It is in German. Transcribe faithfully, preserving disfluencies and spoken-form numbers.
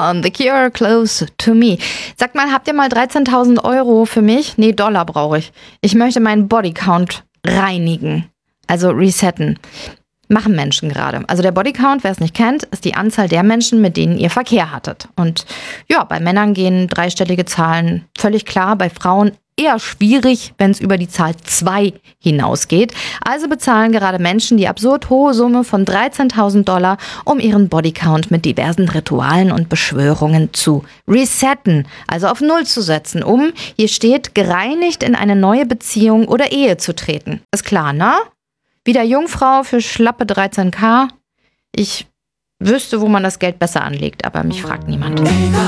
on, The Cure, Close to Me. Sagt mal, habt ihr mal dreizehntausend Euro für mich? Nee, Dollar brauche ich. Ich möchte meinen Bodycount reinigen, also resetten. Machen Menschen gerade. Also der Bodycount, wer es nicht kennt, ist die Anzahl der Menschen, mit denen ihr Verkehr hattet. Und ja, bei Männern gehen dreistellige Zahlen völlig klar, bei Frauen eher schwierig, wenn es über die Zahl zwei hinausgeht. Also bezahlen gerade Menschen die absurd hohe Summe von dreizehntausend Dollar, um ihren Bodycount mit diversen Ritualen und Beschwörungen zu resetten, also auf Null zu setzen, um, hier steht, gereinigt in eine neue Beziehung oder Ehe zu treten. Ist klar, ne? Wieder Jungfrau für schlappe dreizehn K. Ich wüsste, wo man das Geld besser anlegt, aber mich fragt niemand.